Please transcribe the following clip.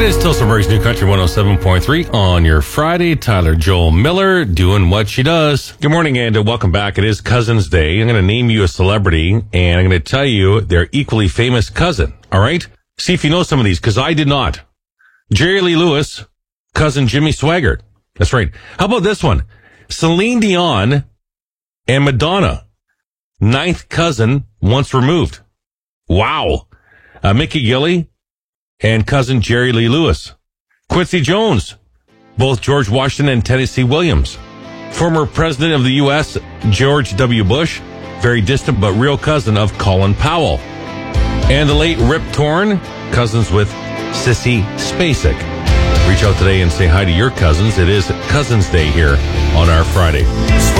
It is Tilsonburg's New Country 107.3 on your Friday. Tyler Joel Miller doing what she does. Good morning and welcome back. It is Cousin's Day. I'm going to name you a celebrity and I'm going to tell you their equally famous cousin. All right? See if you know some of these because I did not. Jerry Lee Lewis, cousin Jimmy Swaggart. That's right. How about this one? Celine Dion and Madonna. 9th cousin once removed. Wow. Mickey Gilley and cousin Jerry Lee Lewis. Quincy Jones, both George Washington and Tennessee Williams. Former President of the U.S., George W. Bush, very distant but real cousin of Colin Powell. And the late Rip Torn, cousins with Sissy Spacek. Reach out today and say hi to your cousins. It is Cousin's Day here on our Friday.